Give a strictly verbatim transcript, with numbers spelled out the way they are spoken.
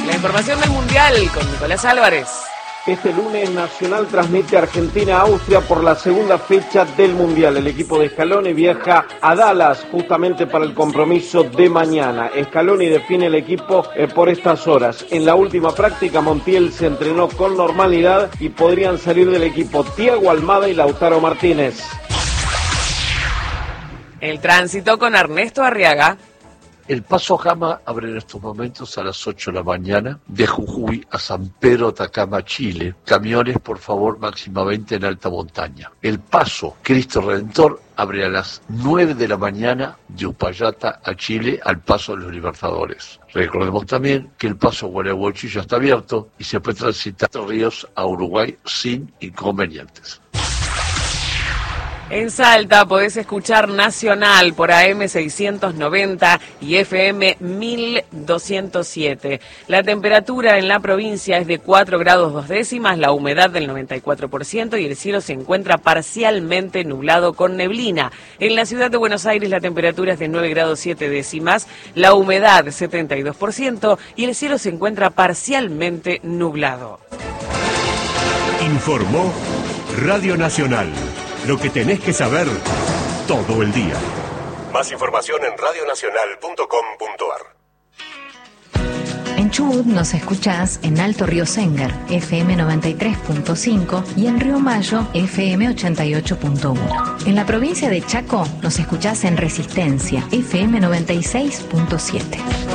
La información del Mundial con Nicolás Álvarez. Este lunes Nacional transmite Argentina-Austria por la segunda fecha del Mundial. El equipo de Scaloni viaja a Dallas justamente para el compromiso de mañana. Scaloni define el equipo eh, por estas horas. En la última práctica Montiel se entrenó con normalidad y podrían salir del equipo Thiago Almada y Lautaro Martínez. El tránsito con Ernesto Arriaga. El Paso Jama abre en estos momentos a las ocho de la mañana, de Jujuy a San Pedro Atacama, Chile. Camiones, por favor, máximamente en alta montaña. El Paso Cristo Redentor abre a las nueve de la mañana, de Uspallata a Chile, al Paso de los Libertadores. Recordemos también que el Paso Gualeguaychú ya está abierto y se puede transitar de Ríos a Uruguay sin inconvenientes. En Salta podés escuchar Nacional por A M seiscientos noventa y F M mil doscientos siete. La temperatura en la provincia es de cuatro grados dos décimas, la humedad del noventa y cuatro por ciento y el cielo se encuentra parcialmente nublado con neblina. En la ciudad de Buenos Aires la temperatura es de nueve grados siete décimas, la humedad setenta y dos por ciento y el cielo se encuentra parcialmente nublado. Informó Radio Nacional. Lo que tenés que saber todo el día. Más información en radio nacional punto com punto a r. En Chubut nos escuchás en Alto Río Sénger, F M noventa y tres punto cinco y en Río Mayo, F M ochenta y ocho punto uno. En la provincia de Chaco nos escuchás en Resistencia, F M noventa y seis punto siete.